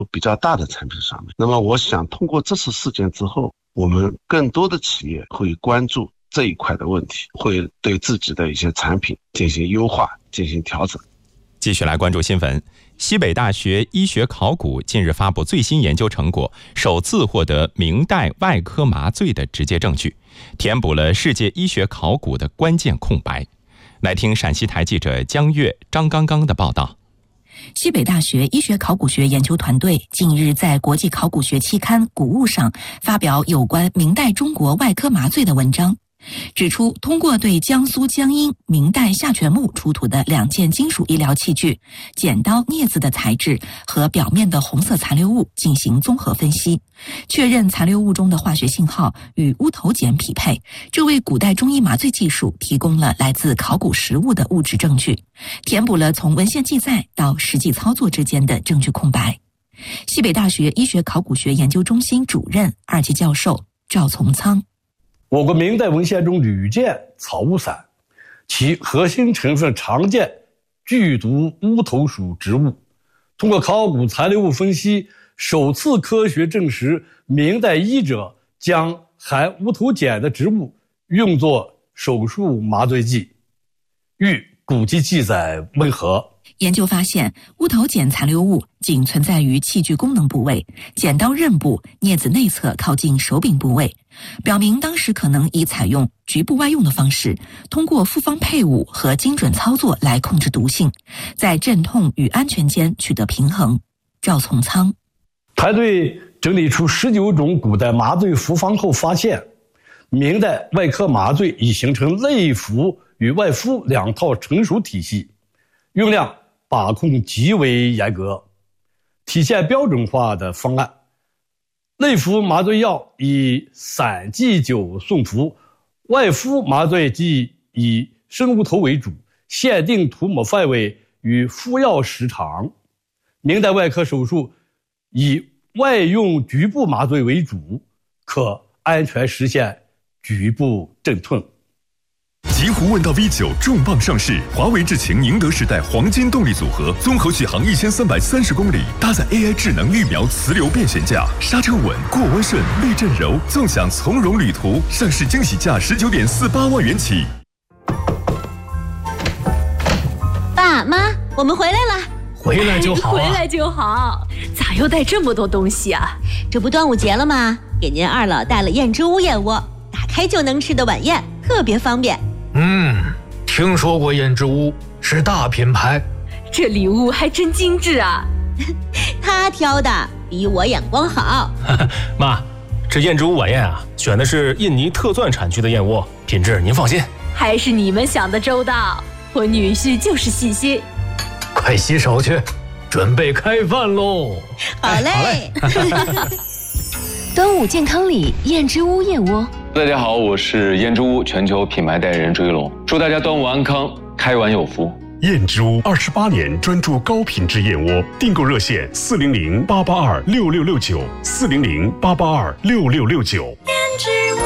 比较大的产品上面。那么我想通过这次事件之后，我们更多的企业会关注这一块的问题，会对自己的一些产品进行优化，进行调整。 继续来关注新闻。西北大学医学考古近日发布最新研究成果，首次获得明代外科麻醉的直接证据，填补了世界医学考古的关键空白。来听陕西台记者江月、张刚刚的报道。 西北大学医学考古学研究团队近日在国际考古学期刊《古物》上发表有关明代中国外科麻醉的文章，指出通过对江苏江阴明代下泉墓出土的2件金属医疗器具、剪刀、镊子的材质和表面的红色残留物进行综合分析，确认残留物中的化学信号与乌头碱匹配，这为古代中医麻醉技术提供了来自考古实物的物质证据，填补了从文献记载到实际操作之间的证据空白。西北大学医学考古学研究中心主任、2级教授赵从仓： 我国明代文献中屡见草乌散，其核心成分常见剧毒乌头属植物。通过考古残留物分析，首次科学证实明代医者将含乌头碱的植物用作手术麻醉剂，与古籍记载吻合。 研究发现，乌头碱残留物仅存在于器具功能部位，剪刀刃部、镊子内侧靠近手柄部位，表明当时可能以采用局部外用的方式，通过复方配伍和精准操作来控制毒性，在镇痛与安全间取得平衡。赵从仓： 团队整理出19种古代麻醉服方后发现，明代外科麻醉已形成内服与外敷2套成熟体系，用量把控极为严格，体现标准化的方案。内服麻醉药以散剂酒送服，外敷麻醉剂以生乌头为主，限定涂抹范围与敷药时长。明代外科手术以外用局部麻醉为主，可安全实现局部镇痛。 极狐问道 V9 重磅上市，华为智擎宁德时代黄金动力组合，综合续航1330公里，搭载 AI 智能预瞄磁流变悬架，刹车稳，过弯顺，避震柔，纵享从容旅途。上市惊喜价19.48万元起。 爸妈，我们回来了。 回来就好， 回来就好。咋又带这么多东西啊？这不端午节了吗？给您2老带了燕之屋燕窝，打开就能吃的晚宴，特别方便。 听说过燕之屋，是大品牌。 这礼物还真精致啊！他挑的比我眼光好。 妈，这燕之屋晚宴啊，选的是印尼特钻产区的燕窝，品质您放心。 还是你们想的周到，我女婿就是细心。 快洗手去，准备开饭喽！ 好嘞。 端午健康礼，燕之屋燕窝。 大家好，我是燕之屋全球品牌代言人朱一龙，祝大家端午安康，开碗有福。 燕之屋28年专注高品质燕窝，订购热线400-882-6669，400-882-6669。 燕之屋。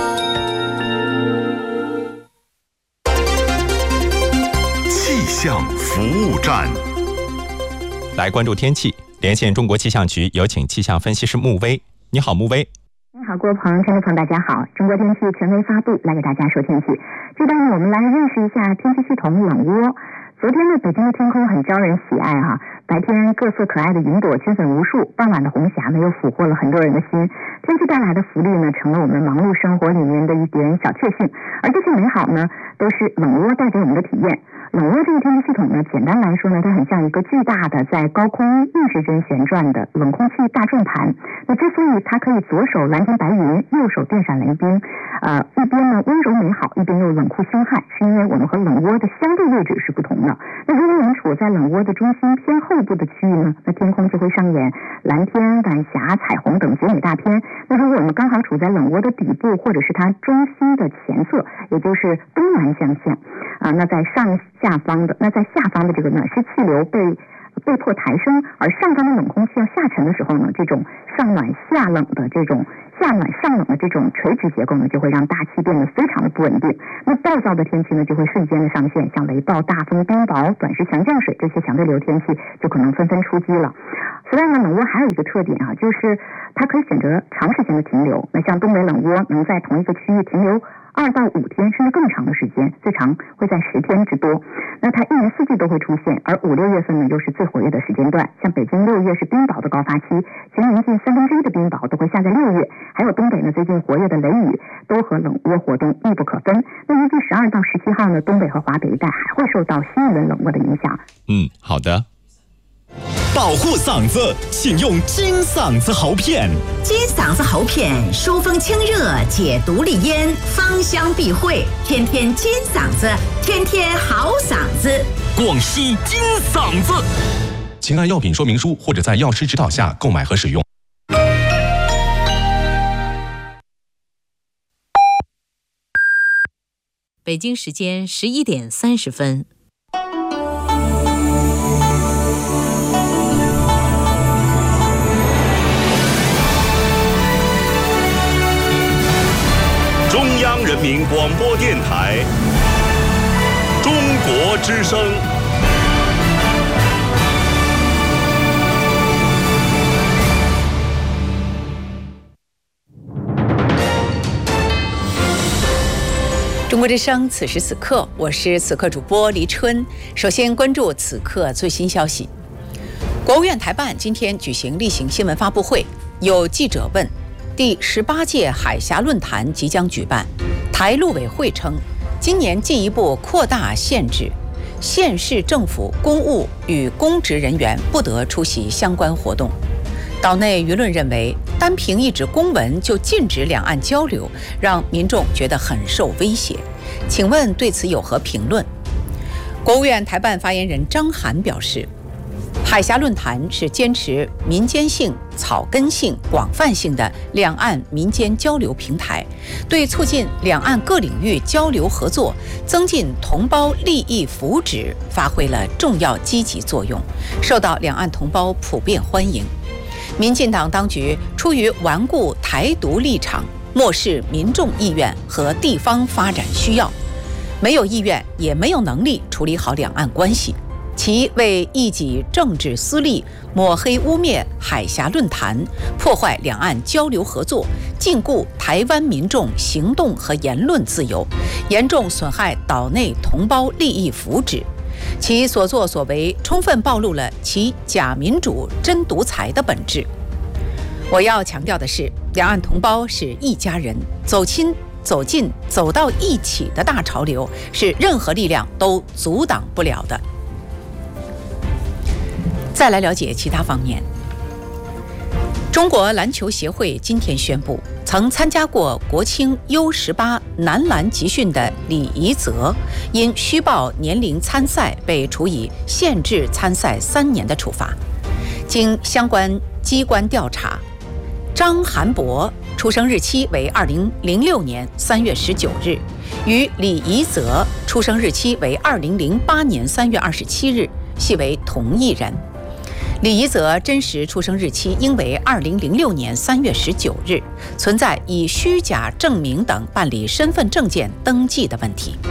气象服务站， 来关注天气，连线中国气象局，有请气象分析师穆威。你好，穆威。 你好，各位朋友、听众朋友，大家好！中国天气权威发布，来给大家说天气。这段呢，我们来认识一下天气系统冷涡。昨天呢，北京的天空很招人喜爱哈，白天各色可爱的云朵圈粉无数，傍晚的红霞呢又俘获了很多人的心。天气带来的福利呢，成了我们忙碌生活里面的一点小确幸，而这些美好呢，都是冷涡带给我们的体验。冷涡这个天气系统呢，简单来说呢，它很像一个巨大的在高空逆时针旋转的冷空气大转盘。那之所以它可以左手蓝天白云，右手电闪雷兵，一边呢温柔美好，一边又冷酷凶悍，是因为我们和冷涡的相对位置是不同的。那如果我们处在冷涡的中心偏后部的区域呢，那天空就会上演蓝天、晚霞、彩虹等绝美大片。那如果我们刚好处在冷涡的底部，或者是它中心的前侧，也就是东南向线那在下方的这个呢，是气流被迫抬升，而上方的冷空气要下沉的时候呢，这种上暖下冷的这种下暖上冷的这种垂直结构呢，就会让大气变得非常的不稳定。那暴躁的天气呢，就会瞬间的上现，像雷暴、大风、冰雹、短时强降水这些强对流天气就可能纷纷出击了。此外呢，冷涡还有一个特点啊，就是它可以选择长时间的停留。那像东北冷涡能在同一个区域停留2到5天甚至更长的时间，最长会在10天之多。那它一年四季都会出现，而5、6月份呢又是最活跃的时间段。像北京6月是冰雹的高发期，全年近1/3的冰雹都会下在6月。还有东北呢最近活跃的雷雨都和冷涡活动密不可分。那预计12到17号呢，东北和华北一带还会受到新一轮冷涡的影响。 好的。 保护嗓子，请用金嗓子喉片。 金嗓子喉片疏风清热，解毒利咽，芳香避秽，天天金嗓子，天天好嗓子。 广西金嗓子，请按药品说明书或者在药师指导下购买和使用。 北京时间11点30分。 中央人民广播电台中国之声。 中国之声，此时此刻，我是此刻主播黎春。首先关注此刻最新消息。国务院台办今天举行例行新闻发布会，有记者问：第18届海峡论坛即将举办，台陆委会称，今年进一步扩大限制，县市政府公务与公职人员不得出席相关活动。岛内舆论认为，单凭一纸公文就禁止两岸交流，让民众觉得很受威胁。请问对此有何评论？国务院台办发言人张涵表示，海峡论坛是坚持民间性、草根性、广泛性的两岸民间交流平台，对促进两岸各领域交流合作、增进同胞利益福祉发挥了重要积极作用，受到两岸同胞普遍欢迎。民进党当局出于顽固台独立场，漠视民众意愿和地方发展需要，没有意愿也没有能力处理好两岸关系，其为一己政治私利，抹黑污蔑海峡论坛，破坏两岸交流合作，禁锢台湾民众行动和言论自由，严重损害岛内同胞利益福祉。其所作所为充分暴露了其假民主真独裁的本质。我要强调的是，两岸同胞是一家人，走亲走近走到一起的大潮流是任何力量都阻挡不了的。再来了解其他方面。中国篮球协会今天宣布，曾参加过国青 U18 男篮集训的李怡泽，因虚报年龄参赛被处以限制参赛3年的处罚。经相关机关调查，张涵博出生日期为2006年3月19日，与李怡泽出生日期为2008年3月27日，系为同一人。李怡泽真实出生日期应为2006年3月19日，存在以虚假证明等办理身份证件登记的问题。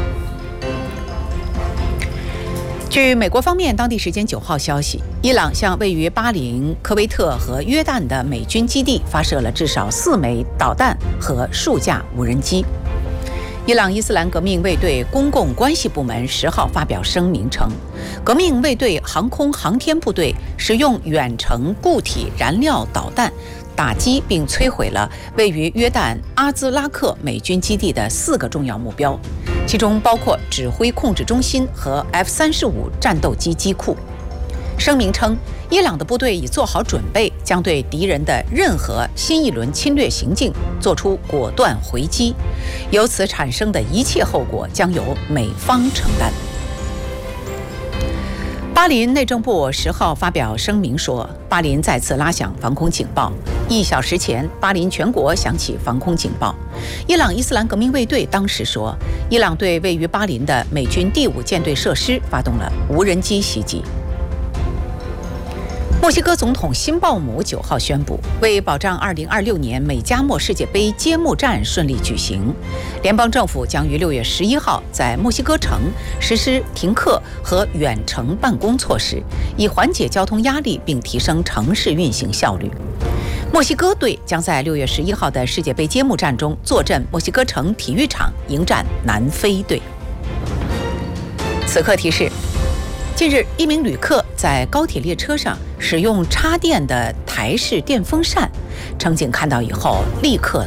据美国方面当地时间9号消息，伊朗向位于巴林、科威特和约旦的美军基地发射了至少4枚导弹和数架无人机。伊朗伊斯兰革命卫队公共关系部门10号发表声明称，革命卫队航空航天部队使用远程固体燃料导弹打击并摧毁了位于约旦阿兹拉克美军基地的4个重要目标，其中包括指挥控制中心和 F-35战斗机机库。声明称，伊朗的部队已做好准备，将对敌人的任何新一轮侵略行径做出果断回击，由此产生的一切后果将由美方承担。巴林内政部10号发表声明说，巴林再次拉响防空警报。1小时前，巴林全国响起防空警报。伊朗伊斯兰革命卫队当时说，伊朗对位于巴林的美军第5舰队设施发动了无人机袭击。 墨西哥总统辛鲍姆9号宣布，为保障2026年美加墨世界杯揭幕战顺利举行，联邦政府将于6月11号在墨西哥城实施停课和远程办公措施，以缓解交通压力并提升城市运行效率。墨西哥队将在6月11号的世界杯揭幕战中坐镇墨西哥城体育场迎战南非队。此刻提示：近日，一名旅客在高铁列车上使用插电的台式电风扇，乘警看到以后立刻